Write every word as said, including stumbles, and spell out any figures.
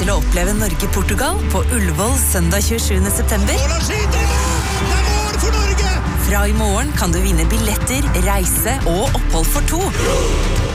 til å oppleve Norge-Portugal på Ullevål søndag tjuesjuende september. Fra i morgen kan du vinne billetter, reise og opphold for to.